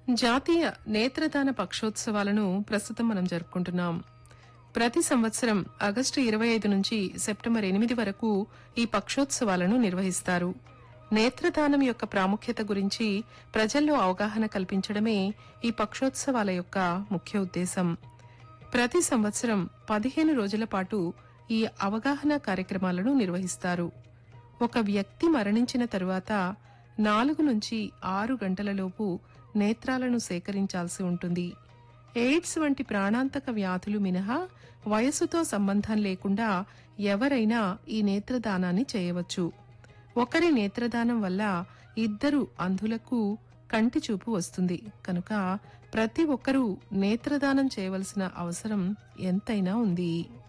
జాతీయ నేత్రదాన పక్షోత్సవాలను ప్రస్తుతం మనం జరుపుకుంటున్నాం. ప్రతి సంవత్సరం ఆగస్టు 25 నుంచి సెప్టెంబర్ 8 వరకు ఈ పక్షోత్సవాలను నిర్వహిస్తారు. నేత్రదానం యొక్క ప్రాముఖ్యత గురించి ప్రజల్లో అవగాహన కల్పించడమే ఈ పక్షోత్సవాల యొక్క ముఖ్య ఉద్దేశం. ప్రతి సంవత్సరం 15 రోజుల పాటు ఈ అవగాహన కార్యక్రమాలను నిర్వహిస్తారు. ఒక వ్యక్తి మరణించిన తరువాత 4 నుంచి 6 గంటలలోపు నేత్రాలను సేకరించాల్సి ఉంటుంది. ఎయిడ్స్ వంటి ప్రాణాంతక వ్యాధులు మినహా వయసుతో సంబంధం లేకుండా ఎవరైనా ఈ నేత్రదానాన్ని చేయవచ్చు. ఒకరి నేత్రదానం వల్ల 2 అంధులకు కంటి చూపు వస్తుంది కనుక ప్రతి ఒక్కరూ నేత్రదానం చేయవలసిన అవసరం ఎంతైనా ఉంది.